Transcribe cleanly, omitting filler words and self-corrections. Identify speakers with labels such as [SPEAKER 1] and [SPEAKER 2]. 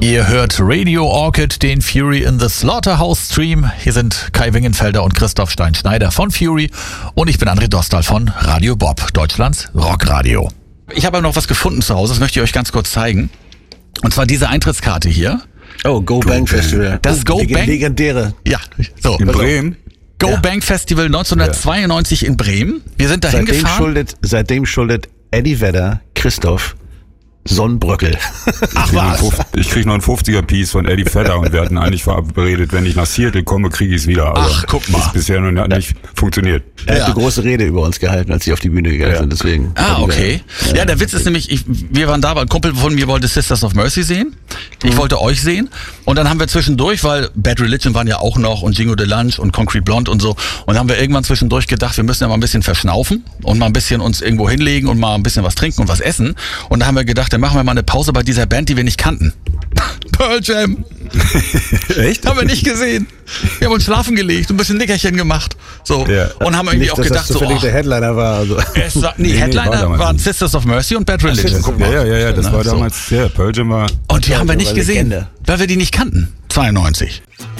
[SPEAKER 1] Ihr hört Radio Orchid, den Fury in the Slaughterhouse Stream. Hier sind Kai Wingenfelder und Christoph Stein-Schneider von Fury und ich bin André Dostal von Radio Bob, Deutschlands Rockradio. Ich habe noch was gefunden zu Hause, das möchte ich euch ganz kurz zeigen. Und zwar diese Eintrittskarte hier.
[SPEAKER 2] Oh, Go Bang Festival.
[SPEAKER 1] Das ist Go Bang.
[SPEAKER 2] Legendäre.
[SPEAKER 1] Ja, so.
[SPEAKER 3] In Bremen?
[SPEAKER 1] Go Bang Festival 1992 in Bremen. Wir sind dahin gefahren.
[SPEAKER 2] Seitdem schuldet Eddie Vedder Christoph Sonnenbröckel.
[SPEAKER 1] Ach was?
[SPEAKER 3] Ich krieg noch einen 50er-Piece von Eddie Vedder und wir hatten eigentlich verabredet, wenn ich nach Seattle komme, kriege ich es wieder. Aber
[SPEAKER 1] ach, guck mal.
[SPEAKER 3] Das ist bisher noch nicht funktioniert.
[SPEAKER 2] Er hat eine große Rede über uns gehalten, als sie auf die Bühne gegangen sind, deswegen.
[SPEAKER 1] Okay. Ja, der Witz ist nämlich, wir waren da, weil ein Kumpel von mir wollte Sisters of Mercy sehen. Ich wollte euch sehen. Und dann haben wir zwischendurch, weil Bad Religion waren ja auch noch und Jingo de Lunch und Concrete Blonde und so. Und dann haben wir irgendwann zwischendurch gedacht, wir müssen ja mal ein bisschen verschnaufen und mal ein bisschen uns irgendwo hinlegen und mal ein bisschen was trinken und was essen. Und da haben wir gedacht, dann machen wir mal eine Pause bei dieser Band, die wir nicht kannten. Pearl Jam.
[SPEAKER 3] Echt?
[SPEAKER 1] Haben wir nicht gesehen. Wir haben uns schlafen gelegt, ein bisschen Nickerchen gemacht. So. Ja. Und haben irgendwie
[SPEAKER 2] nicht,
[SPEAKER 1] auch
[SPEAKER 2] dass
[SPEAKER 1] gedacht,
[SPEAKER 2] das
[SPEAKER 1] so.
[SPEAKER 2] Der Headliner war. Also.
[SPEAKER 1] Headliner waren Sisters of Mercy und Bad Religion.
[SPEAKER 3] Ja, das war damals, Pearl Jam war.
[SPEAKER 1] Und die haben wir nicht gesehen, weil wir die nicht kannten. 92.